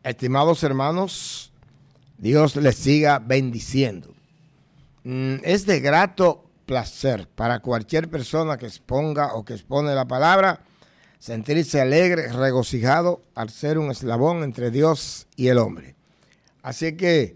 Estimados hermanos, Dios les siga bendiciendo. Es de grato placer para cualquier persona que exponga o que expone la palabra sentirse alegre, regocijado al ser un eslabón entre Dios y el hombre. Así que